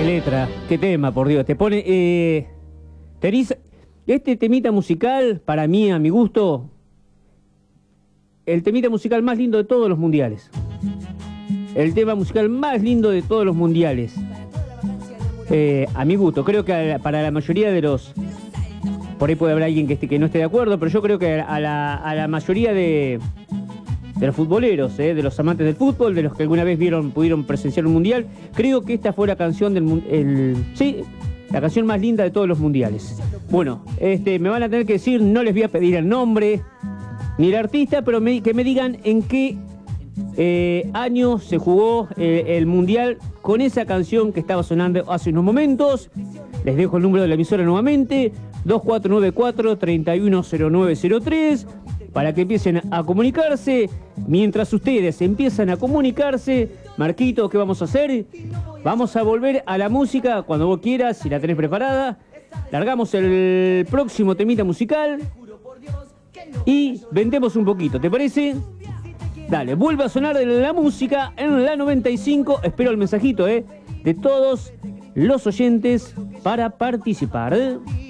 Qué letra, qué tema, por Dios. Te pone... tenés este temita musical, para mí, a mi gusto, el temita musical más lindo de todos los mundiales. El tema musical más lindo de todos los mundiales. A mi gusto, creo que para la mayoría de los... Por ahí puede haber alguien que no esté de acuerdo, pero yo creo que a la mayoría de los futboleros, de los amantes del fútbol, de los que alguna vez pudieron presenciar un mundial, creo que esta fue la canción la canción más linda de todos los mundiales. Bueno, me van a tener que decir, no les voy a pedir el nombre ni el artista, pero que me digan en qué año se jugó el mundial con esa canción que estaba sonando hace unos momentos. Les dejo el número de la emisora nuevamente, 2494-310903, para que empiecen a comunicarse. Mientras ustedes empiezan a comunicarse, Marquito, ¿qué vamos a hacer? Vamos a volver a la música cuando vos quieras, si la tenés preparada. Largamos el próximo temita musical y vendemos un poquito, ¿te parece? Dale, vuelve a sonar la música en la 95. Espero el mensajito de todos los oyentes para participar.